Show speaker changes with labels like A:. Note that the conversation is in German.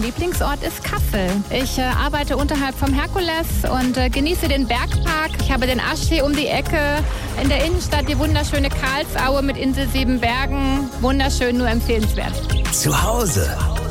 A: Lieblingsort ist Kassel. Ich arbeite unterhalb vom Herkules und genieße den Bergpark. Ich habe den Aschsee um die Ecke. In der Innenstadt die wunderschöne Karlsaue mit Insel Siebenbergen. Wunderschön, nur empfehlenswert.
B: Zu Hause